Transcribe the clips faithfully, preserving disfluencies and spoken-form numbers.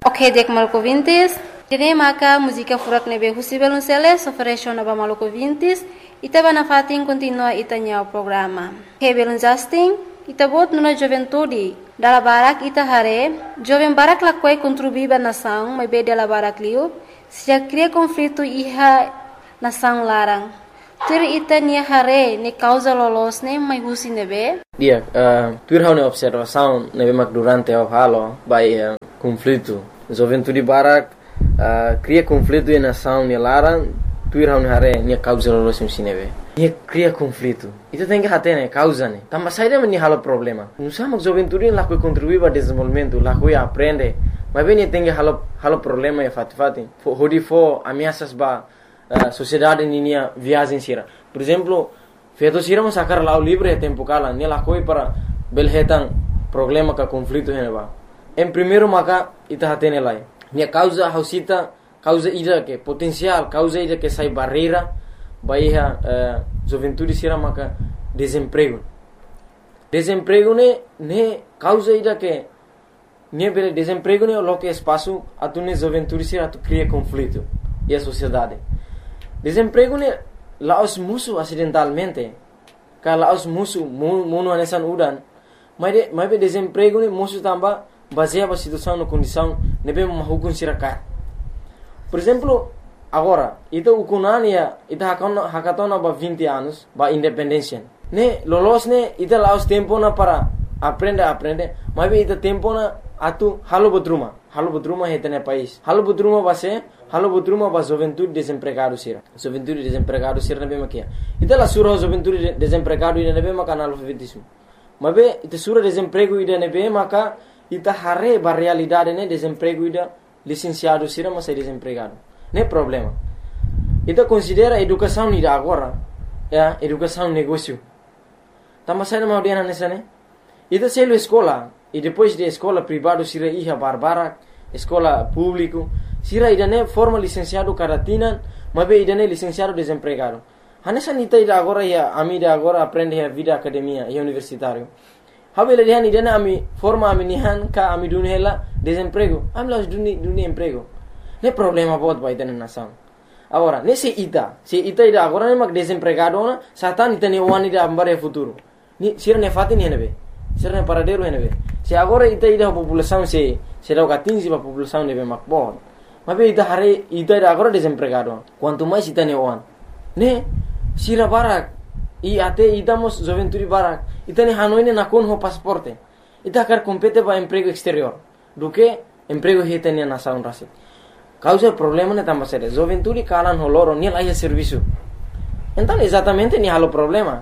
Ok, dek Maluku Vintis. Dine maka música furak nebe husi belunceles ofereció naba Maluku Vintis. Ita bana fatin continua itanya o programa. Ok, belun Justin. Ita bot nuna juventude. Dala barak ita hare. Joven barak lakwai contribuiba nação, mas be dala barak liu. Se já cria conflito iha nação larang. Tur ita nia hare ne causa lolos ne mai husi nebe. Dia, uh, tur hau ne observação nebe mak durante o halo by uh, conflito. Juventude barak uh, cria conflito e nação ne larang. Tur hau ne hare nia causa lolos ne nebe. Nia cria conflito. Ita tem que hate ne causa ne. Tamba saída me ni halo problema. Não sama juventude lá que contribui para desenvolvimento, lá que aprende. Mas bem tem que halo halo problema e fati fati. Hodi fo ameaças ba Uh, sociedade ninia viagem sira. Por exemplo, feito sira um sacar lá o livre é tempo cala, ne la coi para belhetan problema ka conflito heneba. Em primeiro maka ita hatene lai. Ne causa hausita, causa ida que potencial, causa ida que sai barreira, baiha uh, juventude sira maka desemprego. Desemprego ne ne causa ida que ne bele desemprego ne lo que espaço atune juventude sira tu cria conflito e a sociedade. Desemprego ne laos musuh acidentalmente. Ka laos musuh munu anesan udan. Mas de, mas be desemprego ne musuh tamba baseia a situação no condição nebe mahukun siraka. Por exemplo, agora, ita ukunania ita hakona hakatona ba vinte anos ba independência. Ne lolos ne ita laos tempo na para aprende aprende, mas be ita tempo na atu halo botruma. Halo botruma hetene país. Halo botruma base Halo botruma ba juventude desempregado sira. Juventude desempregado sira nebe makia. Ita la sura juventude desempregado ida nebe maka analfabetismo. Mabe ita sura desemprego ida nebe maka ita hare ba realidade ne desemprego ida licenciado sira mas é desempregado. Ne problema. Ita considera educação ida agora, ya, educação negócio. Tamba sai ma odiana nessa ne. Ita selo escola e depois de escola privado sira iha barbara, escola público sira idane forma licenciado caratina, mas be idane licenciado desempregado. Hanessa nita ida agora ya ami ida agora aprende a vida academia e universitário. Habele dihan idane ami forma ami nihan ka ami dunhela desemprego. Ami las duni duni emprego. Ne problema bot ba idane nação. Agora, nesse ita, se ita ida agora ne mak desempregado na, satan ita ne wani ida ambare futuro. Ni sira ne fati ni nebe. Sira ne paradero nebe. Se agora ita ida população se se dá quinze pa população nebe mak bot. Mas be ita hare ita ida agora desempregado. Quanto mais ita ne wan. Ne sira barak i ate ita mos juventude barak. Ita ne hanoi ne nakon ho pasaporte. Ita kar compete ba emprego exterior. Do que emprego hita ne nação rasi. Causa problema ne tamba sere. Juventude kalan ho loro ni laia serviço. Então exatamente ni halo problema.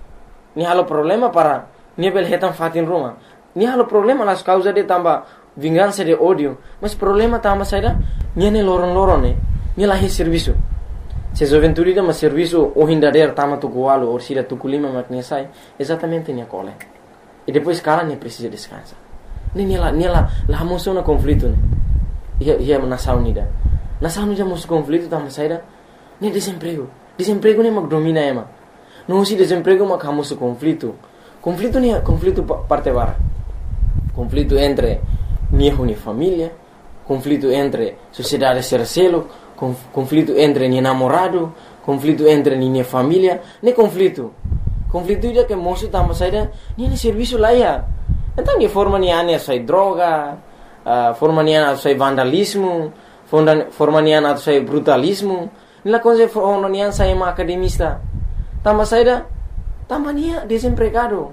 Ni halo problema para ni bel hetan fatin Roma. Ni halo problema las causa de tamba vingança de ódio, mas problema tamba saída niane loron-loron ne, ni lahi serviço. Se juventude dama serviço o hindader tama tu gualo ou sira tu kulima maknia sai, exatamente ni cole. E depois cara ne precisa descansar. Ni ni la ni la la moção na conflito ne. Ia ia nação unida. Nação unida moção conflito tama saída ni desemprego. Desemprego ne mak domina ema. Não se desemprego mak hamoso conflito. Conflito ni conflito parte bara. Conflito entre niho ni família, conflito entre sociedade sercelo, conf, conflito entre ni namorado, conflito entre ni família, ne conflito. Conflito ida que moço tama saída, ni ni serviço lá ia. Então ni forma ni ane sai droga, uh, forma ni ane sai vandalismo, forma, forma ni ane sai brutalismo, ni la coisa forma ni ane sai uma academista. Tama saída, tama ni desempregado.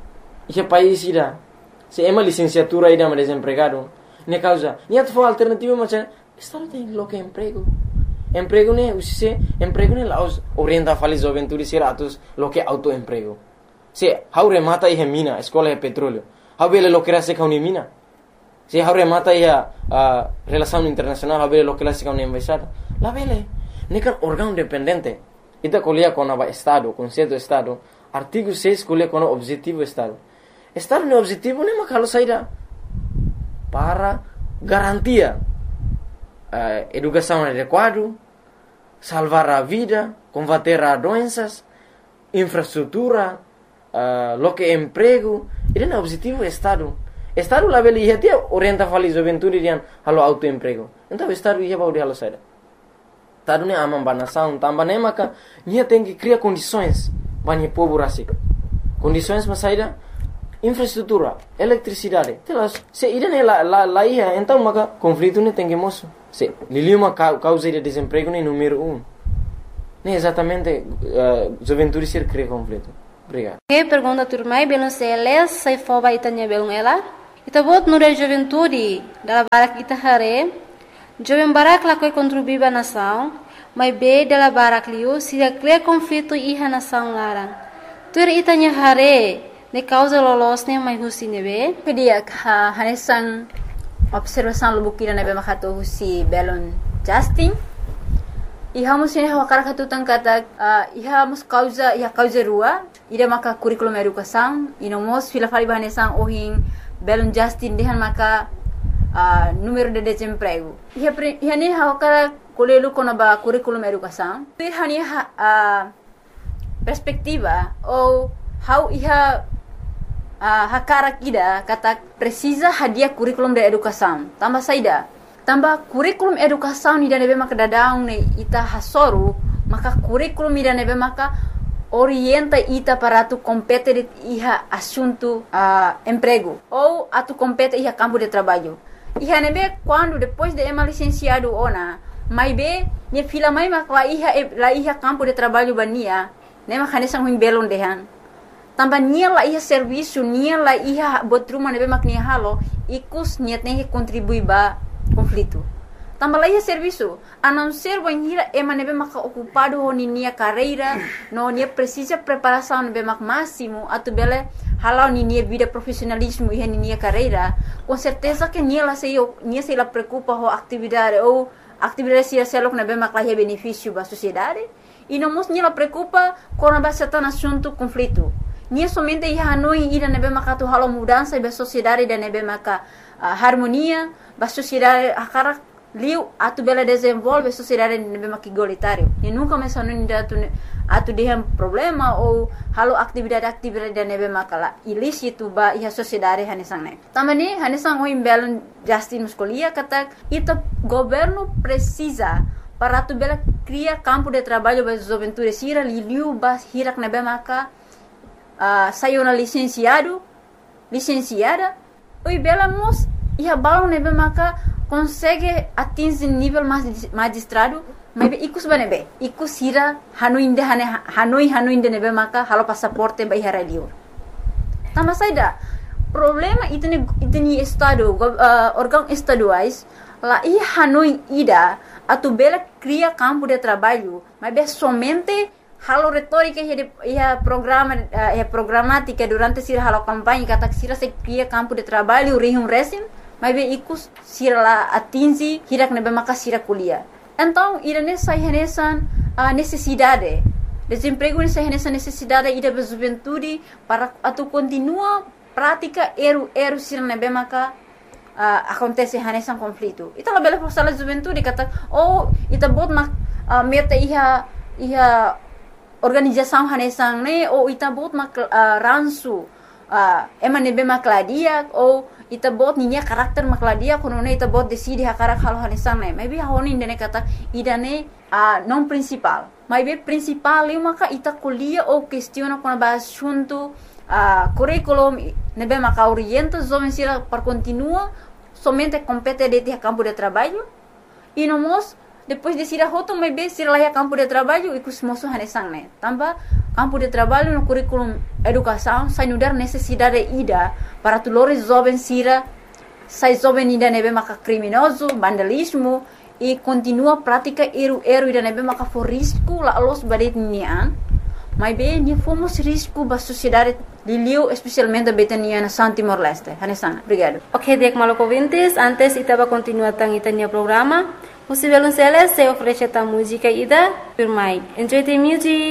Ia país ida. Se ema licenciatura ida ma desempregado, ne causa, ni at for alternativa ma c'è, estado tem lo que emprego. Emprego ne usise, emprego ne laos orienta fali juventude siratus lo que autoemprego. Se haure mata i mina, escola e petróleo. Habele lo que era se kauni mina. Se haure mata i uh, relação internacional, habele lo que la se kauni embaixada. La vele, ne kan órgão dependente. Ita colia con aba estado, conceito estado, artigo seis colia con objetivo estado. Estado no objetivo nem makalo saída para garantia uh, educação adequada, salvar a vida, combater a doenças, infraestrutura, uh, lo que emprego. Ele é o objetivo do Estado. Estado lá beli ia dia orienta fali juventude dian halo autoemprego. Então estado ia baudi halo saida. Estado ne amam banação, tamba ne maka ia tem que criar condições bani povo rasik. Condições mas saida infraestrutura, eletricidade. Telas, se ida ne la la la ia então maka conflito ne tem que moço. Se lili uma causa de desemprego ne número um. Nem exatamente uh, juventude ser cria conflito. Obrigado. Que pergunta turmai belum seles sai foba itanya belum ela. Ita bot nura juventude dalam barak ita hare. Jovem barak la koi contribui ba nação, mas be dalam barak liu sida cria conflito iha nação larang. Tur itanya hare ne causa lolos ne mai husi nebe. Kedia ha hanesan observação lubukira nebe makato husi belon Justin. Iha mus ini hawakara katutan kata uh, iha mus causa iha causa rua ida maka curriculum educação ino mos fila fali bahanesan ohin belum Justin dehan maka uh, número de desemprego iha pre, iha ni hawakara kolelu kono ba curriculum educação iha ni ha, uh, perspectiva ou how iha uh, hakara kida kata precisa hadiah curriculum de educação tambah saida tambah kurikulum educação ni dane be maka dadang ne ita hasoru maka kurikulum ni dane be maka orienta ita para tu compete iha assunto uh, emprego ou atu compete iha campo de trabalho iha nebe quando depois de ema licenciado ona mai be ni fila mai maka la iha la iha campo de trabalho bania ne maka ne sang belon dehan tambah nia la iha serviço nia la iha botruma nebe maka ni halo ikus niat ne contribui ba conflito. Tambah lagi serviço, a não ser banhira ema nebe maka ocupado honi nia carreira, no nia precisa preparação nebe mak máximo, atu bele halau ni nia vida profissionalismo e ni nia carreira, com certeza que nia la sei nia sei la preocupa ho atividade ou atividade se selok nebe mak lahi benefício ba sociedade, e não mos nia la preocupa com a certain assunto conflito. Nia somente ia hanoi ida nebe maka tu halau mudança ba sociedade da nebe maka uh, harmonia ba sociedade akara liu atu bela desenvolve sociedade nebe maka igualitário e nunca mais anu atu atu dehem problema ou halo atividade atividade da nebe maka la ilícito ba ia sociedade hanesang ne tamani hanesang o imbelon Justin muscolia kata ita governo precisa para atu bela cria campo de trabalho ba juventude sira liu ba hirak nebe maka uh, sayona licenciado licenciada oi bela mos ia balão nebe maka consegue atingir nível magistrado mas ikus ba nebe ikus hira hanoi inde hane hanoi hanoi inde nebe maka halo passaporte ba ihara liur tambah saida problema itu ne itu ni estado uh, órgão estaduais lá i hanoi ida atu bela cria campo de trabalho mas be somente halo retórica e a programa e a programática durante sira halo campanha kata sira se cria campo de trabalho rihum resim mas be ikus sira la atingi hirak nebe maka sira kuliah então ira nessa renesan a necessidade desemprego nessa renesan necessidade ida be juventude para atu continua prática eru eru sira nebe maka uh, acontece renesan conflito ita la bela forsala juventude kata oh ita bot mak uh, meta iha iha organização hanesang ne ou ita bot mak uh, ransu uh, ema nebe makladia ou ita bot ninya karakter makladia kono ne ita bot decide hakarak halo hanesang ne maybe honi ndene kata idane uh, non principal maybe principal eu maka ita kuliah ou questiona kono ba assunto uh, curriculum nebe maka orienta jovem sira para continua somente compete de ter campo de trabalho e no mos depois de sira hoto maybe sira lá campo de trabalho e kus moso hanesang ne tambah campo de trabalho no curriculum educação sai nudar necessidade ida para tulores jovem sira sai jovem ida nebe maka criminoso vandalismo e continua prática eru eru ida nebe maka for risco la los badet nian mas bem ni fomos risco ba sociedade liliu especialmente betania na San Timor Leste hanesang obrigado. Ok, dek maloko vintes antes itaba continua tang itania programa. Musivelun Celes se oferece ta música ida firmai. Enjoy the music.